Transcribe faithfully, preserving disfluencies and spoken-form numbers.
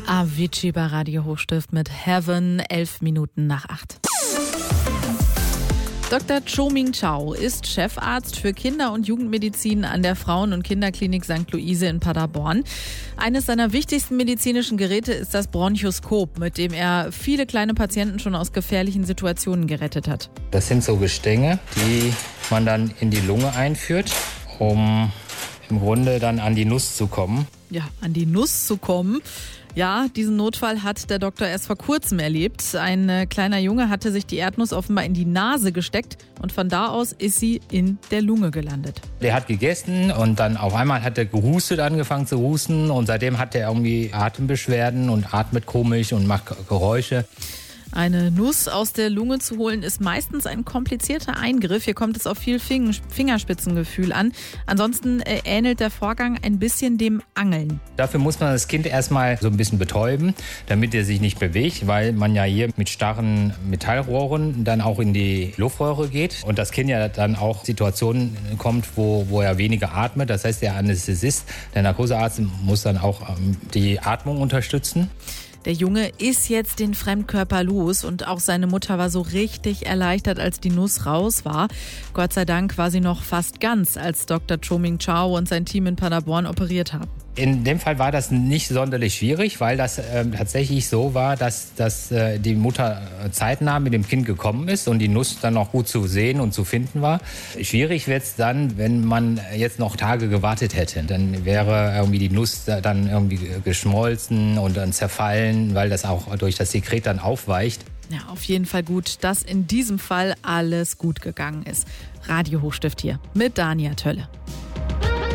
Avicii bei Radio Hochstift mit Heaven, elf Minuten nach acht. Doktor Cho-Ming Chow ist Chefarzt für Kinder- und Jugendmedizin an der Frauen- und Kinderklinik Sankt Luise in Paderborn. Eines seiner wichtigsten medizinischen Geräte ist das Bronchoskop, mit dem er viele kleine Patienten schon aus gefährlichen Situationen gerettet hat. Das sind so Gestänge, die man dann in die Lunge einführt, um im Grunde dann an die Nuss zu kommen. Ja, an die Nuss zu kommen. Ja, diesen Notfall hat der Doktor erst vor kurzem erlebt. Ein äh, kleiner Junge hatte sich die Erdnuss offenbar in die Nase gesteckt und von da aus ist sie in der Lunge gelandet. Der hat gegessen und dann auf einmal hat er gehustet, angefangen zu husten und seitdem hat er irgendwie Atembeschwerden und atmet komisch und macht Geräusche. Eine Nuss aus der Lunge zu holen ist meistens ein komplizierter Eingriff. Hier kommt es auf viel Fingerspitzengefühl an. Ansonsten ähnelt der Vorgang ein bisschen dem Angeln. Dafür muss man das Kind erstmal so ein bisschen betäuben, damit er sich nicht bewegt, weil man ja hier mit starren Metallrohren dann auch in die Luftröhre geht und das Kind ja dann auch Situationen kommt, wo, wo er weniger atmet. Das heißt, der Anästhesist, der Narkosearzt muss dann auch die Atmung unterstützen. Der Junge ist jetzt den Fremdkörper los und auch seine Mutter war so richtig erleichtert, als die Nuss raus war. Gott sei Dank war sie noch fast ganz, als Doktor Cho-Ming Chow und sein Team in Paderborn operiert haben. In dem Fall war das nicht sonderlich schwierig, weil das äh, tatsächlich so war, dass, dass äh, die Mutter zeitnah mit dem Kind gekommen ist und die Nuss dann auch gut zu sehen und zu finden war. Schwierig wird es dann, wenn man jetzt noch Tage gewartet hätte. Dann wäre irgendwie die Nuss dann irgendwie geschmolzen und dann zerfallen, weil das auch durch das Sekret dann aufweicht. Ja, auf jeden Fall gut, dass in diesem Fall alles gut gegangen ist. Radio Hochstift hier mit Dania Tölle.